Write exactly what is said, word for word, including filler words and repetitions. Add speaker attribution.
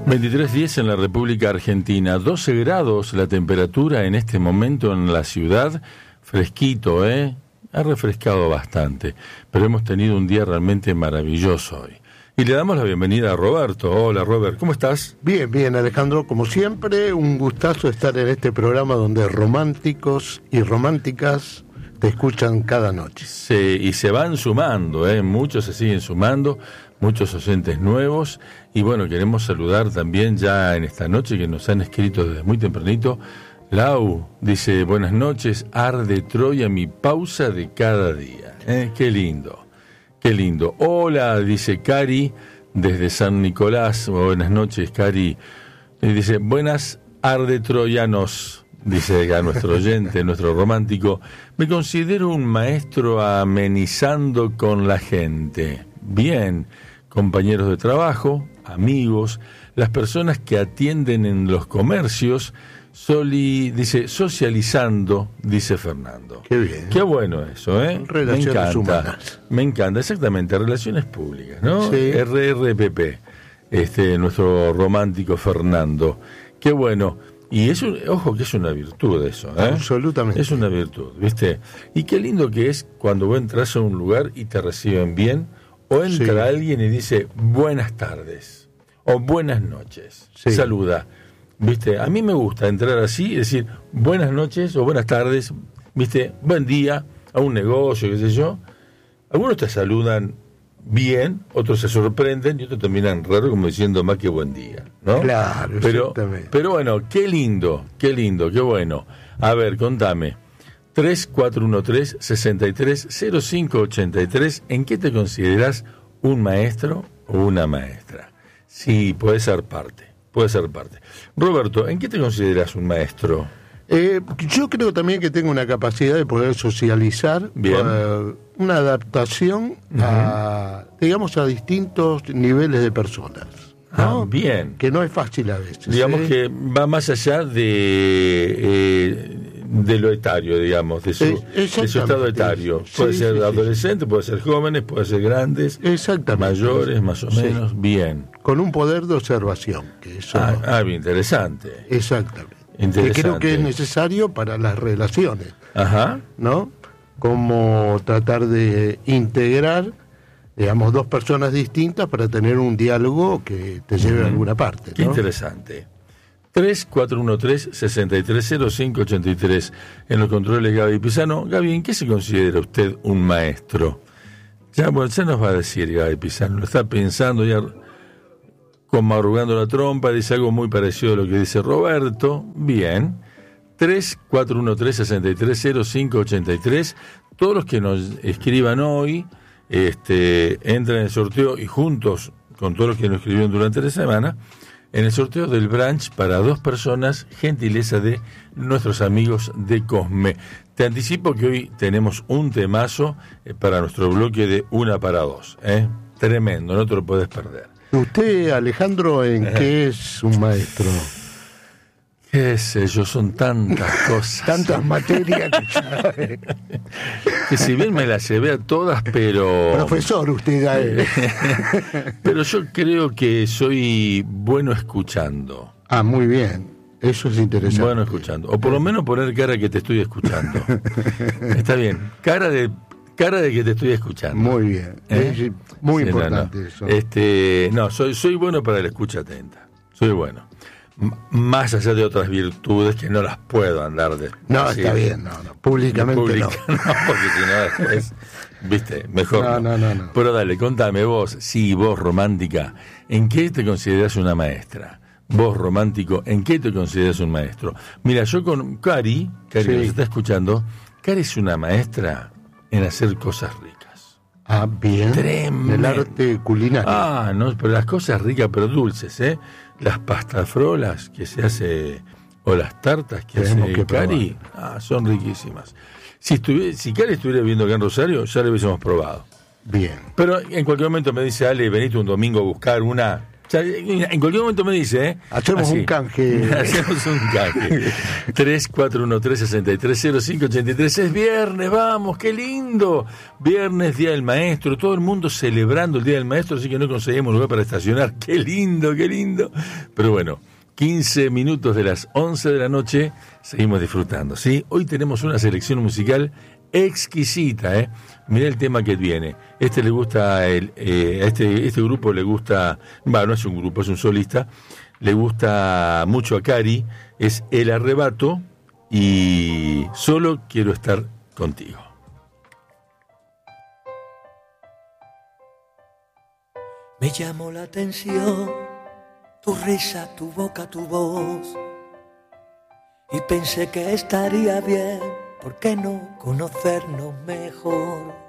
Speaker 1: veintitrés diez en la República Argentina, doce grados la temperatura en este momento en la ciudad, fresquito, ¿eh? Ha refrescado bastante, pero hemos tenido un día realmente maravilloso hoy. Y le damos la bienvenida a Roberto. Hola, Robert, ¿cómo estás?
Speaker 2: Bien, bien, Alejandro, como siempre, un gustazo estar en este programa donde románticos y románticas te escuchan cada noche.
Speaker 1: Sí, y se van sumando, ¿eh? Muchos se siguen sumando, muchos oyentes nuevos, y bueno, queremos saludar también ya en esta noche que nos han escrito desde muy tempranito. Lau dice, buenas noches, arde Troya mi pausa de cada día. ¿Eh? Qué lindo, qué lindo. Hola, dice Cari, desde San Nicolás. Buenas noches, Cari. Y dice, buenas arde troyanos, dice acá nuestro oyente, nuestro romántico. Me considero un maestro amenizando con la gente. Bien, compañeros de trabajo, amigos, las personas que atienden en los comercios. Soli, dice, socializando, dice Fernando.
Speaker 2: Qué bien.
Speaker 1: Qué bueno eso, ¿eh?
Speaker 2: Relaciones
Speaker 1: me encanta,
Speaker 2: humanas.
Speaker 1: Me encanta, exactamente, relaciones públicas, ¿no?
Speaker 2: Sí.
Speaker 1: R R P P, este, nuestro romántico Fernando. Qué bueno. Y es un, ojo que es una virtud eso, ¿eh?
Speaker 2: Absolutamente.
Speaker 1: Es una virtud, ¿viste? Y qué lindo que es cuando vos entras a un lugar y te reciben bien, o entra
Speaker 2: Sí.
Speaker 1: alguien y dice, buenas tardes, o buenas noches,
Speaker 2: Sí.
Speaker 1: saluda. ¿Viste? A mí me gusta entrar así y decir buenas noches o buenas tardes, ¿viste? Buen día a un negocio, qué sé yo. Algunos te saludan bien, otros se sorprenden y otros te miran raro como diciendo más que buen día, ¿no?
Speaker 2: Claro,
Speaker 1: pero,
Speaker 2: exactamente.
Speaker 1: pero bueno, qué lindo, qué lindo, qué bueno. A ver, contame. tres cuatro uno tres, seis tres cero cinco ocho tres, ¿en qué te consideras un maestro o una maestra? Sí, puede ser parte. Puede ser parte. Roberto, ¿en qué te consideras un maestro?
Speaker 2: Eh, yo creo también que tengo una capacidad de poder socializar,
Speaker 1: Bien.
Speaker 2: eh, una adaptación
Speaker 1: Uh-huh.
Speaker 2: a, digamos, a distintos niveles de personas, ¿no?
Speaker 1: Ah, bien.
Speaker 2: Que no es fácil a veces.
Speaker 1: Digamos
Speaker 2: ¿eh?
Speaker 1: que va más allá de, eh, de lo etario, digamos, de su,
Speaker 2: Es-
Speaker 1: de su
Speaker 2: exactamente.
Speaker 1: estado etario. Puede
Speaker 2: Sí,
Speaker 1: ser
Speaker 2: sí, sí,
Speaker 1: adolescente, puede ser jóvenes, puede ser grandes,
Speaker 2: Exactamente.
Speaker 1: mayores, más o
Speaker 2: Sí.
Speaker 1: menos. Bien.
Speaker 2: Con un poder de observación, que eso...
Speaker 1: Ah, ah, bien, interesante.
Speaker 2: Exactamente.
Speaker 1: Interesante.
Speaker 2: Que creo que es necesario para las relaciones,
Speaker 1: Ajá.
Speaker 2: ¿no? Como tratar de integrar, digamos, dos personas distintas para tener un diálogo que te lleve a alguna parte,
Speaker 1: Qué
Speaker 2: ¿no?
Speaker 1: interesante. tres cuatro uno tres, seis tres cero cinco ocho tres. En los controles Gaby Pisano. Gaby, ¿en qué se considera usted un maestro? Ya, bueno, ya nos va a decir Gaby Pisano. Lo está pensando ya como arrugando la trompa. Dice algo muy parecido a lo que dice Roberto. Bien. tres cuatro uno tres, seis tres cero cinco ocho tres. Todos los que nos escriban hoy este, entran en el sorteo y juntos con todos los que nos escribieron durante la semana, en el sorteo del brunch para dos personas, gentileza de nuestros amigos de Cosme. Te anticipo que hoy tenemos un temazo eh, para nuestro bloque de una para dos. ¿eh? Tremendo, no te lo puedes perder.
Speaker 2: Usted, Alejandro, ¿en qué es un maestro?
Speaker 1: Qué sé yo, son tantas cosas.
Speaker 2: Tantas materias que sabe.
Speaker 1: Que si bien me las llevé a todas, pero...
Speaker 2: Profesor, usted ya es.
Speaker 1: Pero yo creo que soy bueno escuchando.
Speaker 2: Ah, muy bien. Eso es interesante.
Speaker 1: Bueno escuchando. O por lo menos poner cara que te estoy escuchando. Está bien. Cara de cara de que te estoy escuchando.
Speaker 2: Muy bien.
Speaker 1: ¿Eh?
Speaker 2: Es muy
Speaker 1: Sí,
Speaker 2: importante
Speaker 1: no, no.
Speaker 2: eso.
Speaker 1: Este, no, soy, soy bueno para la escucha atenta. Soy bueno. M- más allá de otras virtudes que no las puedo andar de.
Speaker 2: No,
Speaker 1: así,
Speaker 2: está bien, no, no. Públicamente
Speaker 1: pública,
Speaker 2: no.
Speaker 1: no, porque si no después, viste, mejor.
Speaker 2: No, no, no, no.
Speaker 1: Pero dale, contame vos, sí, vos romántica, ¿en qué te consideras una maestra? Vos romántico, ¿en qué te consideras un maestro? Mira, yo con Cari, Cari
Speaker 2: Sí.
Speaker 1: que nos está escuchando, Cari es una maestra en hacer cosas ricas.
Speaker 2: Ah, bien.
Speaker 1: Tremendo.
Speaker 2: El arte culinario.
Speaker 1: Ah, no, pero las cosas ricas pero dulces, ¿eh? Las pastafrolas que se hace, o las tartas que
Speaker 2: Tenemos
Speaker 1: hace
Speaker 2: que
Speaker 1: Cari, ah, son riquísimas. Si, estuvi- si Cari estuviera viviendo acá en Rosario, ya lo hubiésemos probado.
Speaker 2: Bien.
Speaker 1: Pero en cualquier momento me dice, Ale, venite un domingo a buscar una, O sea, en cualquier momento me dice, ¿eh?
Speaker 2: Hacemos
Speaker 1: Así.
Speaker 2: un canje.
Speaker 1: Hacemos un canje. tres cuatro uno tres, seis tres cero cinco ocho tres. Es viernes, vamos, qué lindo. Viernes, Día del Maestro. Todo el mundo celebrando el Día del Maestro, así que no conseguimos lugar para estacionar. Qué lindo, qué lindo. Pero bueno, quince minutos de las once de la noche, seguimos disfrutando, ¿sí? Hoy tenemos una selección musical exquisita, ¿eh? Mirá el tema que viene. Este le gusta, el, eh, a este, este grupo le gusta, bueno, no es un grupo, es un solista, le gusta mucho a Cari, es El Arrebato y Solo Quiero Estar Contigo.
Speaker 3: Me llamó la atención tu risa, tu boca, tu voz, y pensé que estaría bien, ¿por qué no conocernos mejor?